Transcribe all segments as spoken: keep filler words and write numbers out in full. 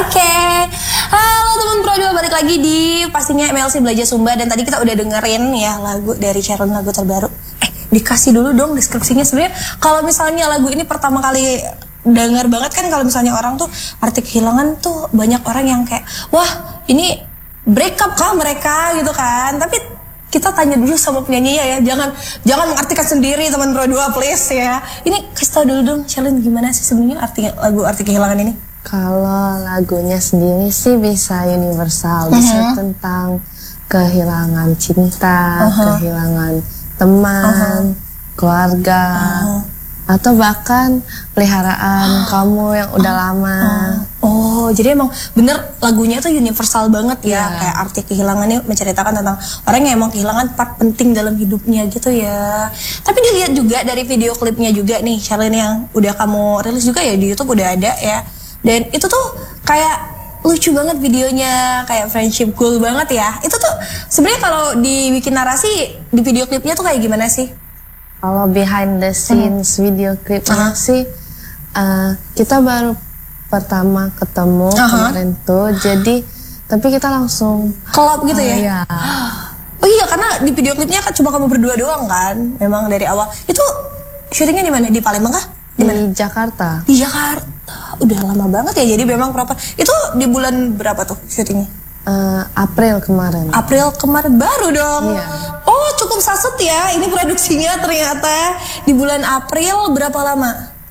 Oke, halo teman Pro dua, balik lagi di pastinya M L C Belajar Sumba. Dan tadi kita udah dengerin ya lagu dari Sharon, lagu terbaru. Eh, dikasih dulu dong deskripsinya. Sebenarnya kalau misalnya lagu ini pertama kali denger banget kan, kalau misalnya orang tuh arti kehilangan tuh banyak orang yang kayak, wah ini break up kah mereka gitu kan. Tapi kita tanya dulu sama penyanyinya ya, jangan jangan mengartikan sendiri teman Pro dua please ya. Ini kasih tau dulu dong Sharon, gimana sih sebenarnya arti lagu arti kehilangan ini? Kalau lagunya sendiri sih bisa universal, bisa uh-huh. tentang kehilangan cinta, uh-huh. kehilangan teman, uh-huh. keluarga, uh-huh. atau bahkan peliharaan uh-huh. kamu yang udah uh-huh. lama. Oh, jadi emang bener lagunya tuh universal banget ya, yeah. kayak arti kehilangannya menceritakan tentang orang yang emang kehilangan part penting dalam hidupnya gitu ya. Tapi dilihat juga dari video klipnya juga nih, Charlene, yang udah kamu rilis juga ya di YouTube, udah ada ya. Dan itu tuh kayak lucu banget videonya, kayak friendship cool banget ya. Itu tuh sebenarnya kalau dibikin narasi di video klipnya tuh kayak gimana sih? Kalau behind the scenes hmm. video klipnya uh-huh. sih uh, kita baru pertama ketemu uh-huh. kemarin tuh, jadi tapi kita langsung klop gitu uh, ya? Iya. Oh iya, karena di video klipnya kan cuma kamu berdua doang kan, memang dari awal. Itu syutingnya di mana? Di Palembang kah? Di, di Jakarta. Di Jakarta. Udah lama banget ya, jadi memang proper. Itu di bulan berapa tuh syutingnya? Uh, April kemarin. April kemarin baru dong. Iya. Oh, cukup saset ya ini produksinya ternyata. Di bulan April berapa lama?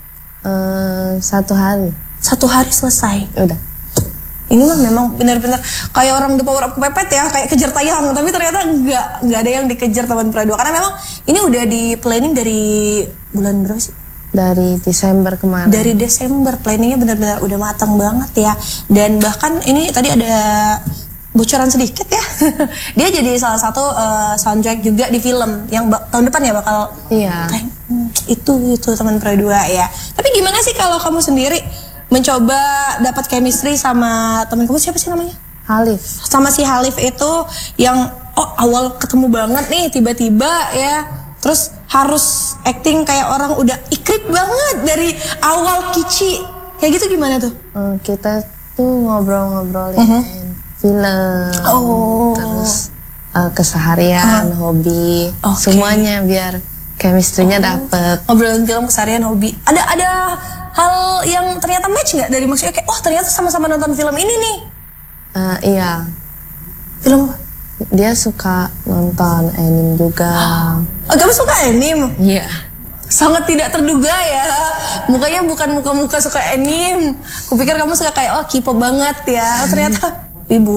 Uh, satu hari. Satu hari selesai. Udah. Ini mah memang benar-benar kayak orang The Power Up kepepet ya, kayak kejar tayang. Tapi ternyata nggak nggak ada yang dikejar teman Pro dua, karena memang ini udah di planning dari bulan berapa sih? Dari Desember kemarin. Dari Desember, planningnya benar-benar udah matang banget ya. Dan bahkan ini tadi ada bocoran sedikit ya. Dia jadi salah satu uh, soundtrack juga di film yang tahun depan ya bakal. Iya. Kayak, hmm, itu itu teman Pro dua ya. Tapi gimana sih kalau kamu sendiri mencoba dapat chemistry sama teman kamu, siapa sih namanya? Halif. Sama si Halif itu yang oh awal ketemu banget nih tiba-tiba ya. Terus harus acting kayak orang udah ikrip banget dari awal kici. Kayak gitu gimana tuh? Uh, kita tuh ngobrol-ngobrolin uh-huh. film, oh. terus uh, keseharian, uh. hobi, okay. semuanya biar chemistry-nya oh. dapet. Ngobrolin film, keseharian, hobi. Ada ada hal yang ternyata match nggak dari maksudnya kayak, oh ternyata sama-sama nonton film ini nih? Uh, iya. Film apa? Dia suka nonton anime juga. Oh, kamu suka anime? Iya. Sangat tidak terduga ya. Mukanya bukan muka-muka suka anime. Kupikir kamu suka kayak oh K-pop banget ya. Ternyata ibu.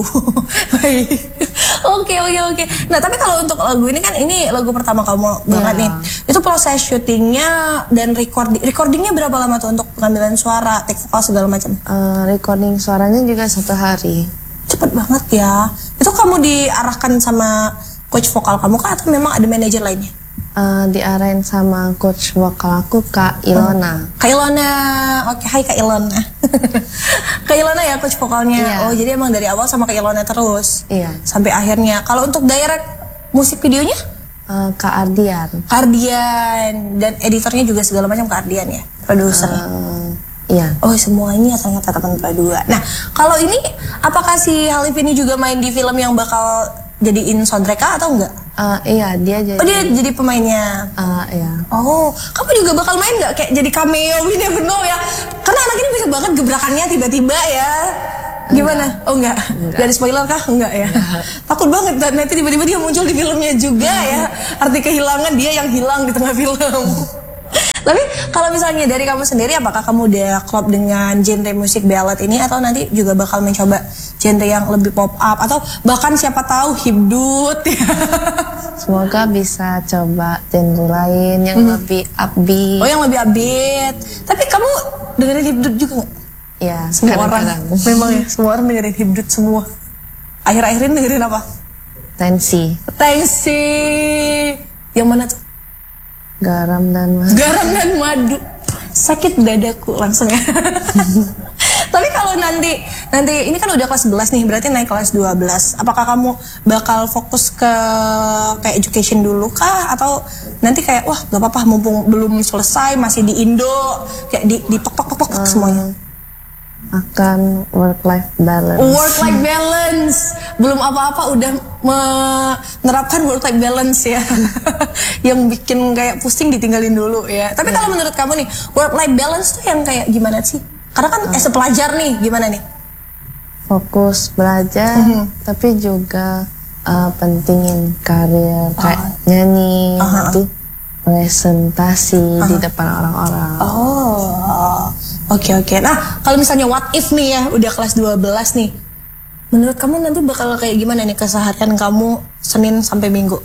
Oke oke oke. Nah tapi kalau untuk lagu ini kan ini lagu pertama kamu banget yeah. nih. Itu proses syutingnya dan recording recordingnya berapa lama tuh untuk pengambilan suara, take vokal segala macam? Uh, recording suaranya juga satu hari. Cepet banget ya. Itu kamu diarahkan sama coach vokal kamu kah atau memang ada manajer lainnya? Uh, diarahin sama coach vokal aku, Kak Ilona. Kak Ilona, oke, hai Kak Ilona. Kak Ilona ya coach vokalnya. Iya. Oh jadi emang dari awal sama Kak Ilona terus. Iya. Sampai akhirnya. Kalau untuk direct musik videonya? Uh, Kak Ardian. Kak Ardian, dan editornya juga segala macam Kak Ardian ya, produser. Uh, Iya. Oh semuanya ternyata teman Pro dua. Nah kalau ini apakah si Halif ini juga main di film yang bakal jadiin soundtrack atau enggak? Uh, iya dia jadi. Oh dia jadi pemainnya. Uh, iya. Oh kamu juga bakal main nggak kayak jadi cameo, we never know ya? Karena anak ini bisa banget gebrakannya tiba-tiba ya. Gimana? Enggak. Oh enggak. enggak. Dari spoiler kah? Enggak ya. Takut banget nanti tiba-tiba dia muncul di filmnya juga ya. Arti kehilangan dia yang hilang di tengah film. Tapi kalau misalnya dari kamu sendiri, apakah kamu udah klop dengan genre musik ballad ini atau nanti juga bakal mencoba genre yang lebih pop up atau bahkan siapa tahu hibdut ya? Semoga bisa coba genre lain yang hmm. lebih upbeat. Oh yang lebih upbeat. Tapi kamu dengerin hibdut juga nggak? Ya semua orang. Memang ya semua orang dengerin hibdut semua. Akhir-akhir ini dengerin apa? Tensi. Tensi. Yang mana tuh? Garam dan madu. Garam dan madu. Sakit dadaku langsung ya. Tapi kalau nanti nanti ini kan udah kelas sebelas nih, berarti naik kelas dua belas. Apakah kamu bakal fokus ke kayak education dulu kah atau nanti kayak wah gak apa-apa mumpung belum selesai masih di Indo kayak di di pok pok pok uh, semuanya? akan work life balance. Work life balance. Belum apa-apa udah menerapkan work life balance ya. Yang bikin kayak pusing ditinggalin dulu ya. Tapi yeah. kalau menurut kamu nih, work life balance tuh yang kayak gimana sih? Karena kan as a pelajar nih, gimana nih? Fokus belajar, mm-hmm. tapi juga uh, pentingin karir kayak oh. nyanyi, uh-huh. nanti presentasi uh-huh. di depan orang-orang. Oh, oke okay, oke. Okay. Nah, kalau misalnya what if nih ya, udah kelas dua belas nih, menurut kamu nanti bakal kayak gimana nih keseharian kamu Senin sampai Minggu?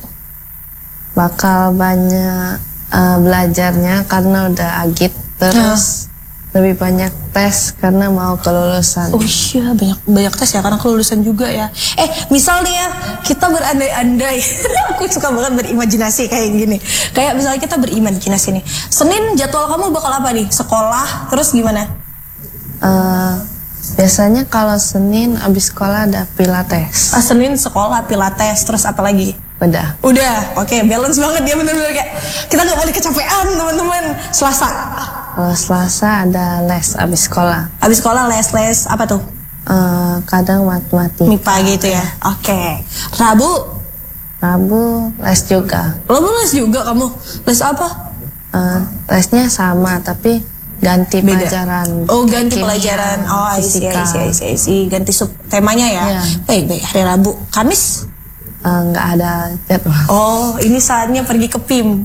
Bakal banyak uh, belajarnya karena udah agit, terus uh. lebih banyak tes karena mau kelulusan. Oh iya, banyak banyak tes ya karena kelulusan juga ya. Eh, misal nih ya, kita berandai-andai. Aku suka banget berimajinasi kayak gini. Kayak misalnya kita berimajinasi nih. Senin jadwal kamu bakal apa nih? Sekolah, terus gimana? Uh, biasanya kalau Senin abis sekolah ada pilates. Ah, Senin sekolah, pilates, terus apa lagi? Udah. Udah, oke, okay, balance banget ya bener-bener kayak kita nggak boleh kecapean teman-teman. Selasa. Kalau Selasa ada les abis sekolah. Abis sekolah les-les apa tuh? Uh, kadang matematika. M I P A gitu ya. Oke. Okay. Rabu? Rabu les juga. Rabu les juga kamu? Les apa? Uh, lesnya sama tapi ganti Beda. pelajaran. Oh, ganti kimia, pelajaran. Oh, I see, I see, I see, I see. Ganti sub temanya ya. Yeah. Baik, baik. Hari Rabu. Kamis? Nggak uh, ada jadwal. Oh, ini saatnya pergi ke P I M.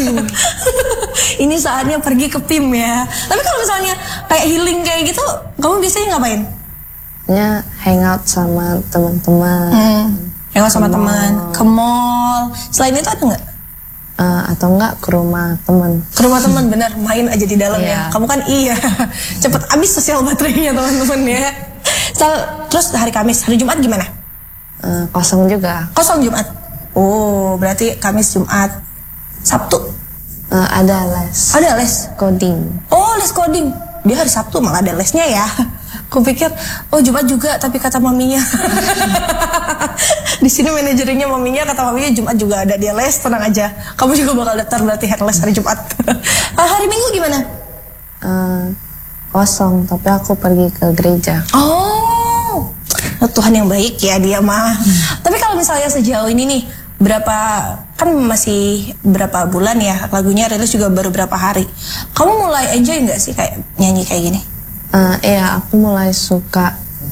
Ini saatnya pergi ke P I M ya. Tapi kalau misalnya kayak healing kayak gitu, kamu biasanya ngapain? Ya, hangout sama teman-teman. Hmm. Hangout sama teman, ke mall. Selain itu ada nggak? Uh, atau enggak ke rumah teman. Ke rumah teman, benar. Main aja di dalam yeah. ya. Kamu kan iya. Cepet habis sosial baterainya teman-teman ya. So, terus hari Kamis, hari Jumat gimana? Uh, kosong juga. Kosong Jumat. Oh, berarti Kamis, Jumat, Sabtu. Uh, ada les. Ada les coding. Oh, les coding. Dia hari Sabtu malah ada lesnya ya. Aku pikir, oh Jumat juga, tapi kata maminya. Di sini manajernya maminya, kata maminya Jumat juga ada dia les, tenang aja. Kamu juga bakal daftar berarti hari les hari Jumat. Hari Minggu gimana? Uh, kosong, tapi aku pergi ke gereja. Oh, Tuhan yang baik ya dia mah. Hmm. Tapi kalau misalnya sejauh ini nih, berapa kan masih berapa bulan ya lagunya rilis juga baru berapa hari. Kamu mulai enjoy nggak sih kayak nyanyi kayak gini? Uh, iya, aku mulai suka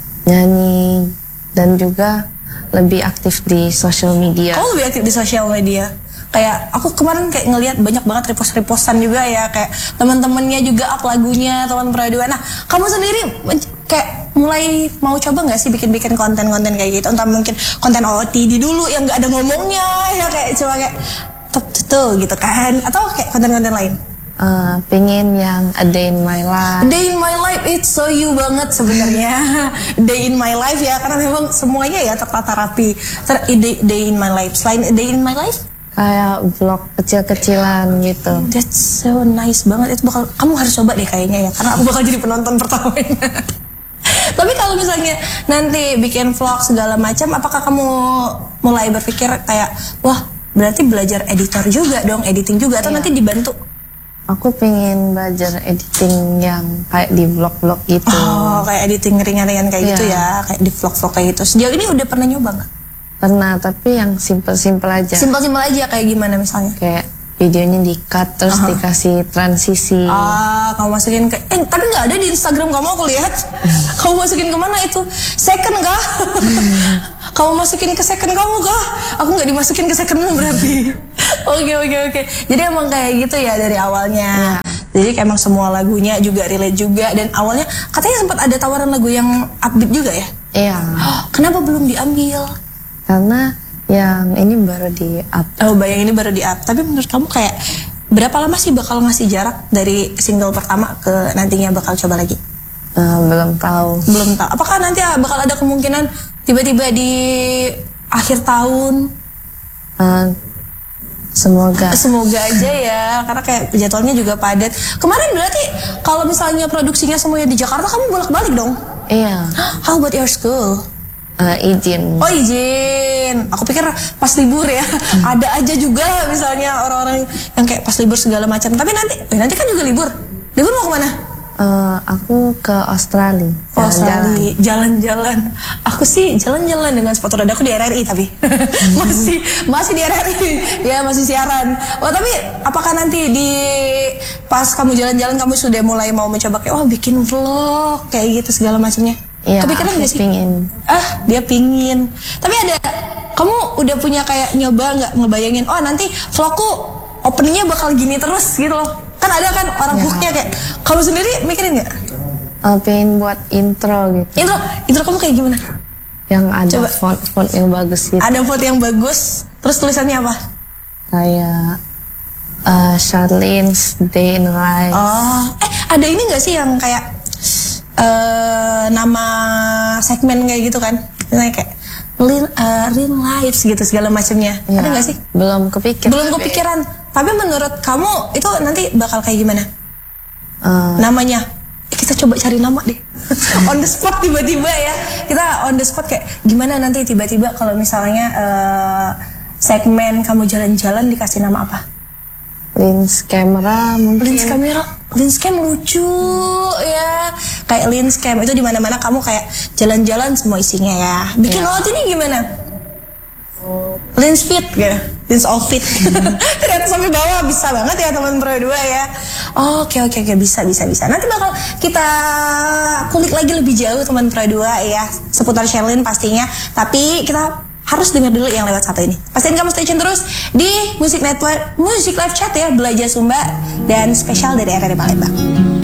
nyanyi dan juga lebih aktif di sosial media. Kamu lebih aktif di sosial media? Kayak aku kemarin kayak ngelihat banyak banget repost-repostan juga ya, kayak teman-temannya juga up lagunya, teman peraduan. Nah, kamu sendiri kayak mulai mau coba nggak sih bikin-bikin konten-konten kayak gitu? Entah mungkin konten O O T D dulu yang nggak ada ngomongnya, ya kayak cuma kayak tuh gitu kan? Atau kayak konten-konten lain? Uh, pengen yang A Day in My Life. A Day in My Life, it's so you banget sebenarnya. Day in My Life ya, karena memang semuanya ya tertata rapi. Ter a day, day in My Life. Selain A Day in My Life, kayak vlog kecil-kecilan gitu. That's so nice banget. Itu bakal kamu harus coba deh kayaknya ya, karena aku bakal jadi penonton pertamanya. Tapi kalau misalnya nanti bikin vlog segala macam, apakah kamu mulai berpikir kayak, wah berarti belajar editor juga dong, editing juga, atau iya. nanti dibantu? Aku pengen belajar editing yang kayak di vlog-vlog gitu. Oh, kayak editing ringan-ringan kayak yeah. gitu ya, kayak di vlog-vlog kayak gitu. Sejauh ini udah pernah nyoba nggak? Pernah, tapi yang simple-simple aja. Simple-simple aja kayak gimana misalnya? Kayak videonya di-cut terus uh-huh. dikasih transisi. Ah, kamu masukin ke eh tapi nggak ada di Instagram kamu, aku lihat. Kamu masukin kemana itu? Second kah? Kamu masukin ke second kamu kah? Aku nggak dimasukin ke secondmu berarti. Oke oke oke. Jadi emang kayak gitu ya dari awalnya. Ya. Jadi emang semua lagunya juga relate juga, dan awalnya katanya sempat ada tawaran lagu yang upbeat juga ya? Iya. Oh, kenapa belum diambil? Karena yang ini baru di up. Oh, bayang ini baru di up. Tapi menurut kamu kayak berapa lama sih bakal ngasih jarak dari single pertama ke nantinya bakal coba lagi? Uh, belum tahu. Belum tahu. Apakah nanti bakal ada kemungkinan tiba-tiba di akhir tahun? Uh, semoga. Semoga aja ya, karena kayak jadwalnya juga padat. Kemarin berarti kalau misalnya produksinya semuanya di Jakarta, kamu bolak-balik dong? Iya. How about your school? Uh, izin. Oh izin. Aku pikir pas libur ya. Hmm. Ada aja juga misalnya orang-orang yang kayak pas libur segala macam. Tapi nanti, eh, nanti kan juga libur. Libur mau kemana? Eh, aku ke Australia. Oh, jalan-jalan. Australia, jalan-jalan. Aku sih jalan-jalan dengan sepatu roda. Aku di R R I tapi masih masih di R R I. Ya masih siaran. Oh tapi apakah nanti di pas kamu jalan-jalan kamu sudah mulai mau mencoba kayak oh bikin vlog kayak gitu segala macamnya? Iya, Kepikiran aku nggak sih? pingin. Ah dia pingin. Tapi ada kamu udah punya kayak nyoba nggak ngebayangin? Oh nanti vlogku openingnya bakal gini terus gitu loh. Kan ada kan orang Ya. hooknya kayak kamu sendiri mikirin nggak? Eh, pengen buat intro gitu. Intro, intro kamu kayak gimana? Yang ada Coba. font-font yang bagus gitu. Ada foto yang bagus, terus tulisannya apa? Kayak eh, Charlene's Day in Life. Oh, eh ada ini nggak sih yang kayak eh nama segmen kayak gitu kan? Misalnya kayak Real, uh, real lives gitu segala macamnya. Ya, Ada nggak sih? Belum kepikiran. Belum kepikiran. Tapi menurut kamu itu nanti bakal kayak gimana? Eh, Namanya? Eh, kita coba cari nama deh. On the spot tiba-tiba ya. Kita on the spot kayak gimana nanti tiba-tiba kalau misalnya eh, segmen kamu jalan-jalan dikasih nama apa? lens camera mungkin. Lens kamera, lens cam lucu ya. Kayak lens cam itu di mana-mana kamu kayak jalan-jalan semua isinya ya. Bikin Ya. out ini gimana? Lens fit gitu. Lens outfit. Ternyata sampai bawah bisa banget ya teman Pro dua ya. Oke oke oke bisa bisa bisa. Nanti bakal kita kulik lagi lebih jauh teman Pro dua ya seputar Charlene pastinya. Tapi kita harus dengar dulu yang lewat satu ini. Pastiin kamu stay tune terus di Music Network, Music Live Chat ya, Belajar Sumba dan spesial dari R R I Palembang.